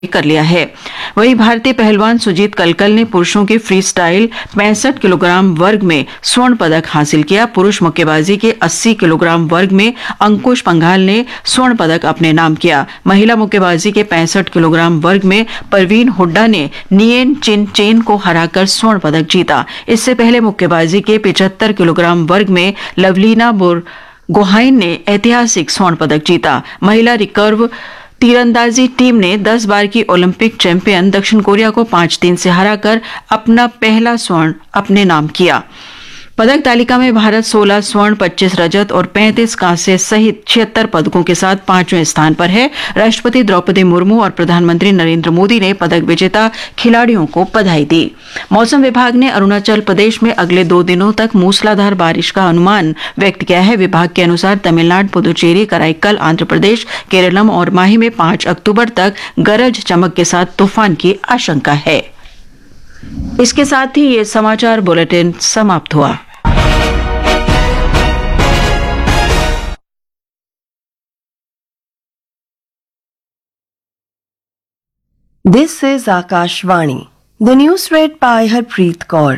कर लिया है। वहीं भारतीय पहलवान सुजीत कलकल ने पुरुषों के फ्री स्टाइल 65 किलोग्राम वर्ग में स्वर्ण पदक हासिल किया। पुरुष मुक्केबाजी के 80 किलोग्राम वर्ग में अंकुश पंघाल ने स्वर्ण पदक अपने नाम किया। महिला मुक्केबाजी के 65 किलोग्राम वर्ग में परवीन हुड्डा ने नियेन चिन चेन को हराकर स्वर्ण पदक जीता। इससे पहले मुक्केबाजी के 75 किलोग्राम वर्ग में लवलीना बोरगोहाइन ने ऐतिहासिक स्वर्ण पदक जीता। महिला रिकर्व तीरंदाजी टीम ने 10 बार की ओलंपिक चैंपियन दक्षिण कोरिया को 5-3 से हराकर अपना पहला स्वर्ण अपने नाम किया। पदक तालिका में भारत 16 स्वर्ण, 25 रजत और 35 कांस्य सहित 76 पदकों के साथ 5वें स्थान पर है। राष्ट्रपति द्रौपदी मुर्मू और प्रधानमंत्री नरेंद्र मोदी ने पदक विजेता खिलाड़ियों को बधाई दी। मौसम विभाग ने अरुणाचल प्रदेश में अगले 2 दिनों तक मूसलाधार बारिश का अनुमान व्यक्त किया है। विभाग के अनुसार तमिलनाडु, पुदुचेरी, कराईकल, आंध्र प्रदेश, केरलम और माही में 5 अक्टूबर तक गरज चमक के साथ तूफान की आशंका है। इसके साथ ही ये समाचार बुलेटिन समाप्त हुआ। This is Akashvani. The news read by Harpreet Kaur.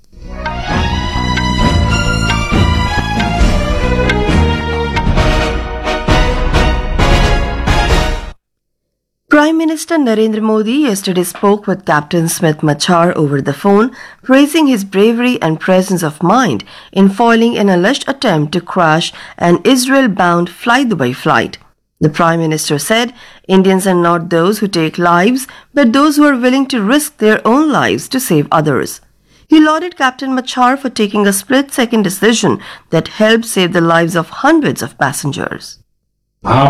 Prime Minister Narendra Modi yesterday spoke with Captain Smith Machar over the phone, praising his bravery and presence of mind in foiling an alleged attempt to crash an Israel-bound fly-Dubai flight. The Prime Minister said, Indians are not those who take lives, but those who are willing to risk their own lives to save others. He lauded Captain Machar for taking a split-second decision that helped save the lives of hundreds of passengers.